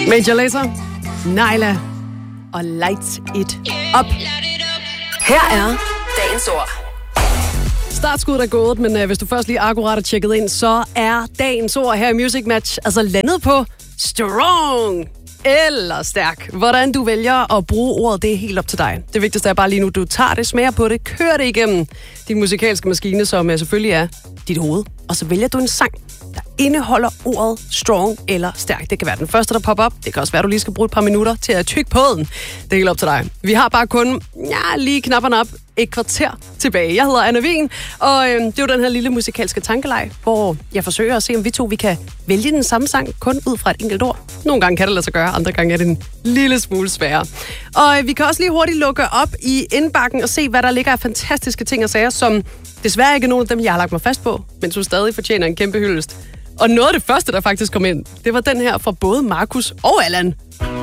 Major Lazer, Naila og Light It Up. Her er dagens ord. Startskuddet er gået, men hvis du først lige akkurat er tjekket ind, så er dagens ord her i Music Match altså landet på strong eller stærk. Hvordan du vælger at bruge ordet, det er helt op til dig. Det vigtigste er bare lige nu, du tager det, smager på det, kører det igennem din musikalske maskine, som selvfølgelig er dit hoved. Og så vælger du en sang, der indeholder ordet strong eller stærk. Det kan være den første, der popper op. Det kan også være, at du lige skal bruge et par minutter til at tygge på den. Det er helt op til dig. Vi har bare kun lige knapperne op et kvarter tilbage. Jeg hedder Anna Wien, og det er jo den her lille musikalske tankeleg, hvor jeg forsøger at se, om vi kan vælge den samme sang kun ud fra et enkelt ord. Nogle gange kan det lade sig gøre, andre gange er det en lille smule sværere. Og vi kan også lige hurtigt lukke op i indbakken og se, hvad der ligger af fantastiske ting og sager, som desværre ikke er nogen af dem, jeg har lagt mig fast på, men som stadig fortjener en kæmpe hyldest. Og noget af det første, der faktisk kom ind, det var den her fra både Markus og Allan.